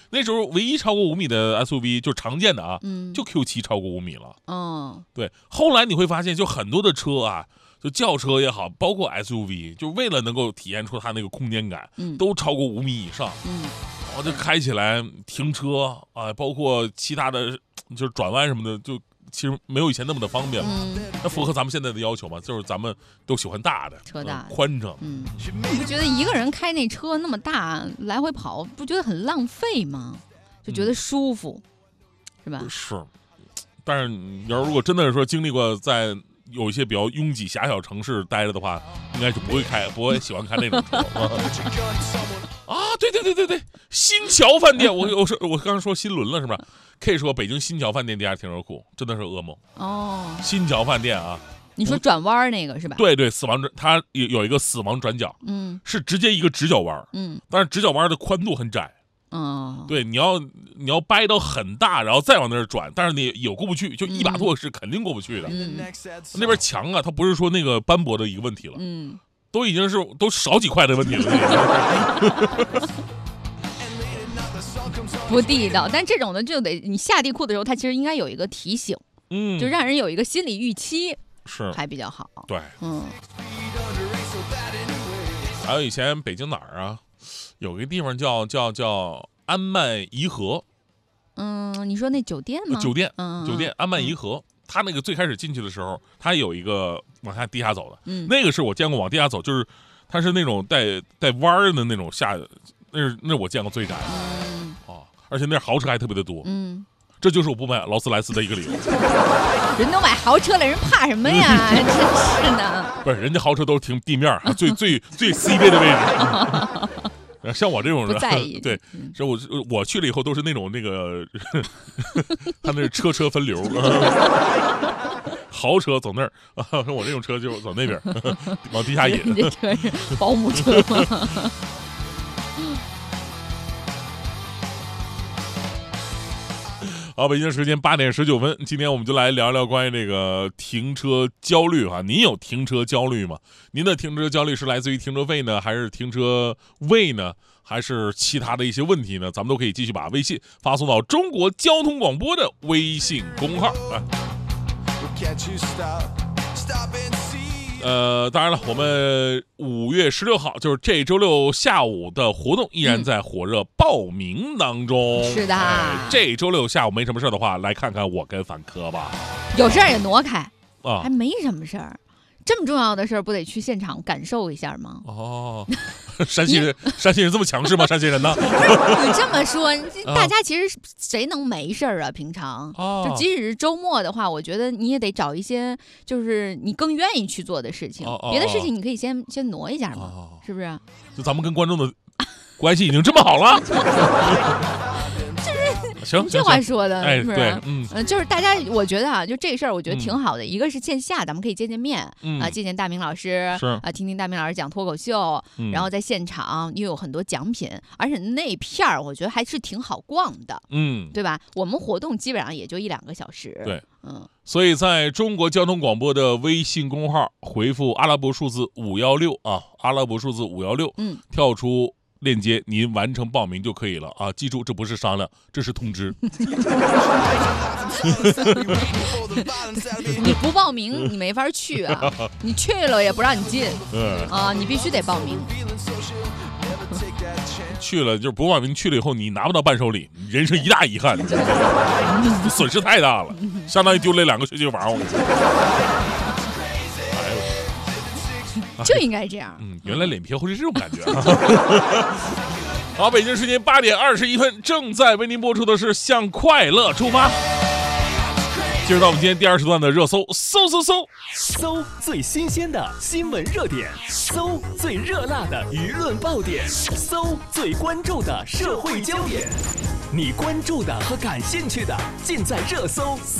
那时候唯一超过5米的 SUV 就常见的啊，就 Q7 超过5米了。对，后来你会发现，就很多的车啊，就轿车也好，包括 SUV， 就为了能够体现出它那个空间感，都超过5米以上。然后就开起来停车啊，包括其他的就是转弯什么的，就其实没有以前那么的方便了。那符合咱们现在的要求嘛，就是咱们都喜欢大的车大宽敞。 你不觉得一个人开那车那么大来回跑，不觉得很浪费吗？就觉得舒服，是吧？ 是，但是你要如果真的是说经历过在有一些比较拥挤狭小城市待着的话，应该是不会喜欢开那种车。啊，对，新桥饭店，我刚才说新轮了是吧？可以说北京新桥饭店地下停车库真的是噩梦新桥饭店啊， 你说转弯那个是吧？ 对，死亡它有一个死亡转角，是直接一个直角弯，但是直角弯的宽度很窄。对，你要掰到很大，然后再往那儿转，但是你也过不去，就一把舵是肯定过不去的。那边墙啊，它不是说那个斑驳的一个问题了，都已经是少几块的问题了。 不地道，但这种的就得你下地库的时候，它其实应该有一个提醒，就让人有一个心理预期， 是才比较好。 对，还有以前北京哪儿啊，有个地方叫安曼颐和， 你说那酒店吗？ 酒店安曼颐和，它那个最开始进去的时候，它有一个往下地下走的，那个是我见过往地下走，就是它是那种带弯的那种下，那我见过最窄的。而且那豪车还特别的多，这就是我不买劳斯莱斯的一个理由。 人都买豪车了，人怕什么呀？真是的。 不是，人家豪车都是停地面，最 C 位的位置。像我这种人不在意， 对，我去了以后都是那个，他那是车分流，豪车走那儿，我这种车就走那边，往地下引。 你这车是保姆车吗？ 好，北京时间8点19分，今天我们就来聊聊关于这个停车焦虑哈。您有停车焦虑吗？您的停车焦虑是来自于停车费呢，还是停车位呢，还是其他的一些问题呢？咱们都可以继续把微信发送到中国交通广播的微信公号啊。当然了，我们5月16号就是这周六下午的活动依然在火热报名当中。 是的， 这周六下午没什么事的话，来看看我跟反科吧。 有事儿也挪开啊， 还没什么事儿。这么重要的事儿，不得去现场感受一下吗？ 山西人这么强势吗？山西人呢？ 你这么说，大家其实谁能没事儿啊？平常就即使是周末的话，我觉得你也得找一些就是你更愿意去做的事情。别的事情你可以先挪一下嘛，是不是？ 就咱们跟观众的关系已经这么好了。行， 这话说的， 哎， 是不是？就是大家，我觉得啊，就这事儿，我觉得挺好的。一个是线下，咱们可以见面啊，见大明老师，听大明老师讲脱口秀，然后在现场又有很多奖品，而且那片儿我觉得还是挺好逛的，对吧？我们活动基本上也就1-2个小时， 对，所以在中国交通广播的微信公号回复阿拉伯数字516啊，阿拉伯数字516，跳出链接，您完成报名就可以了啊！记住，这不是商量，这是通知。 你不报名，你没法去啊！你去了也不让你进，你必须得报名。 去了就是不报名，去了以后你拿不到伴手礼，人生一大遗憾，损失太大了，相当于丢了2个学区房。 就应该这样。 原来脸皮厚是这种感觉。好，北京时间8点21分，正在为您播出的是《向快乐出发》。进入到我们今天第20段的热搜， 搜最新鲜的新闻热点，搜最热辣的舆论爆点，搜最关注的社会焦点。你关注的和感兴趣的，尽在热搜